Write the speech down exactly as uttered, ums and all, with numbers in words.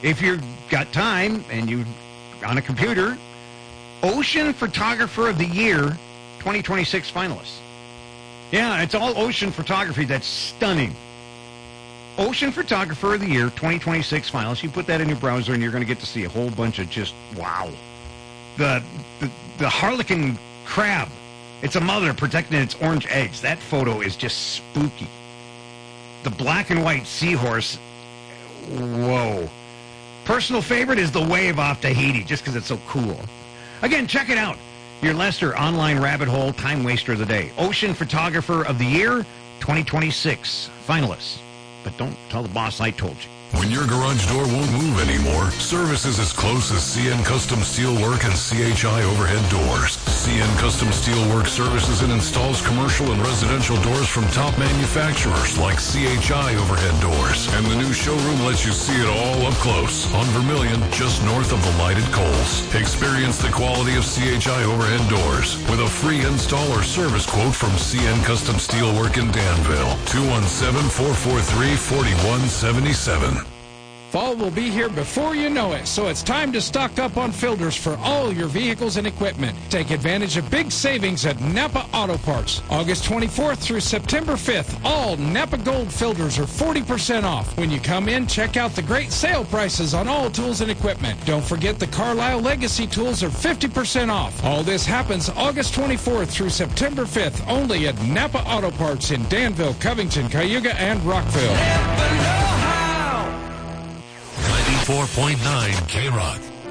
if you've got time and you on a computer, Ocean Photographer of the Year twenty twenty-six finalists. Yeah, it's all ocean photography. That's stunning. Ocean Photographer of the Year twenty twenty-six finalists. You put that in your browser and you're going to get to see a whole bunch of just, wow. The, the, the harlequin crab. It's a mother protecting its orange eggs. That photo is just spooky. The black and white seahorse. Whoa. Personal favorite is the wave off Tahiti, just because it's so cool. Again, check it out. Your Lester online rabbit hole time waster of the day. Ocean Photographer of the Year twenty twenty-six finalists. But don't tell the boss I told you. When your garage door won't move anymore, service is as close as C N Custom Steelwork and C H I Overhead Doors. C N Custom Steelwork services and installs commercial and residential doors from top manufacturers like C H I Overhead Doors. And the new showroom lets you see it all up close on Vermilion, just north of the lighted Coles. Experience the quality of C H I Overhead Doors with a free install or service quote from C N Custom Steelwork in Danville. two one seven, four four three, four one seven seven. Fall will be here before you know it, so it's time to stock up on filters for all your vehicles and equipment. Take advantage of big savings at Napa Auto Parts. August twenty-fourth through September fifth, all Napa Gold filters are forty percent off. When you come in, check out the great sale prices on all tools and equipment. Don't forget the Carlisle Legacy tools are fifty percent off. All this happens August twenty-fourth through September fifth, only at Napa Auto Parts in Danville, Covington, Cayuga, and Rockville. ninety-four point nine K-Rock.